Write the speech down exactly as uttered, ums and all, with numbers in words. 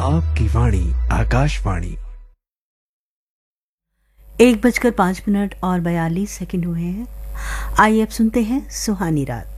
आपकी वाणी आकाशवाणी। एक बजकर पाँच मिनट और बयालीस सेकंड हुए हैं। आइए अब सुनते हैं सुहानी रात।